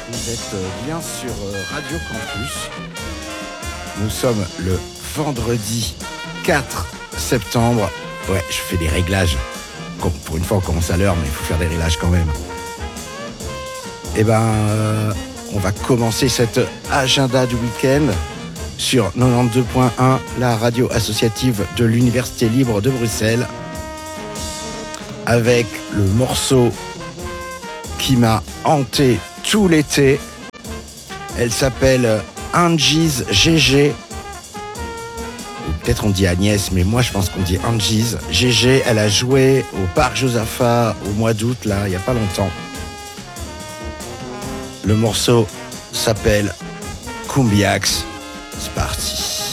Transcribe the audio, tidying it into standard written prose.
Vous êtes bien sur Radio Campus. Nous sommes le vendredi 4 septembre. Ouais, je fais des réglages. Pour une fois, on commence à l'heure, mais il faut faire des réglages quand même. On va commencer cet agenda du week-end sur 92.1, la radio associative de l'Université libre de Bruxelles, avec le morceau qui m'a hanté tout l'été. Elle s'appelle Angie's GG. Ou peut-être on dit Agnès, mais moi je pense qu'on dit Angie's GG. Elle a joué au Parc Josaphat au mois d'août, là, il n'y a pas longtemps. Le morceau s'appelle Cumbiax. C'est parti.